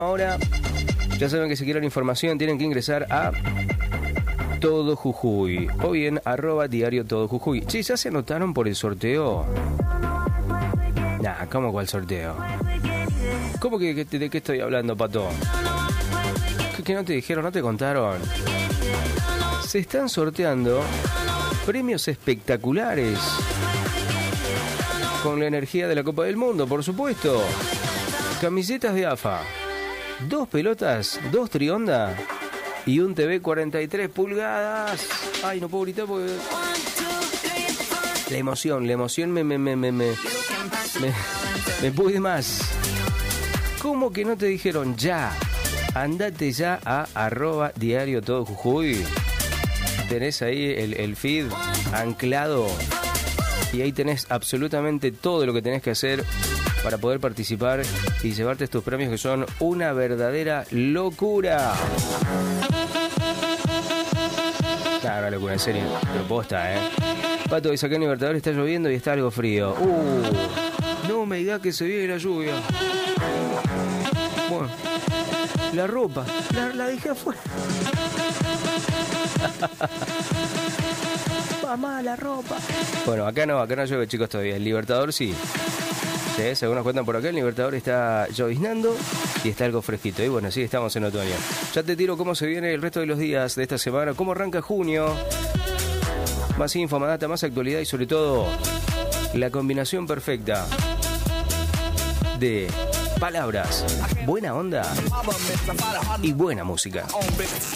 Ahora, ya saben que si quieren información tienen que ingresar a Todo Jujuy o bien @diario Todo Jujuy. Che, ¿ya se anotaron por el sorteo? Nah, ¿cómo cuál sorteo? ¿Cómo que de qué estoy hablando, Pato? ¿Qué no te dijeron, no te contaron? Se están sorteando premios espectaculares con la energía de la Copa del Mundo, por supuesto. Camisetas de AFA, 2 pelotas, 2 trionda y un TV 43 pulgadas. Ay, no puedo gritar porque... La emoción me pude más. ¿Cómo que no te dijeron ya? Andate ya a @diario Todo Jujuy. Tenés ahí el feed anclado y ahí tenés absolutamente todo lo que tenés que hacer para poder participar y llevarte estos premios que son una verdadera locura. Nah, una locura, en serio, pero posta, Pato, dice acá en Libertador está lloviendo y está algo frío. No me digas que se viene la lluvia. Bueno, la ropa, la dejé afuera. Mamá, la ropa. Bueno, acá no llueve, chicos, todavía. El Libertador sí. Sí, según nos cuentan por acá, el Libertador está lloviznando y está algo fresquito. Y bueno, sí, estamos en otoño. Ya te tiro cómo se viene el resto de los días de esta semana, cómo arranca junio. Más info, más data, más actualidad y sobre todo la combinación perfecta de palabras, buena onda y buena música.